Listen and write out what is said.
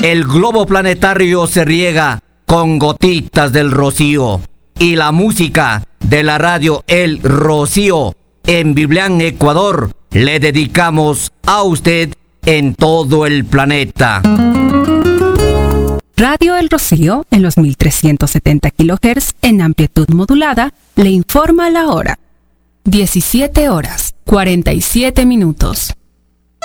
El globo planetario se riega con gotitas del rocío. Y la música de la radio El Rocío en Biblián, Ecuador, le dedicamos a usted en todo el planeta. Radio El Rocío, en los 1370 kHz en amplitud modulada, le informa la hora. 17 horas, 47 minutos.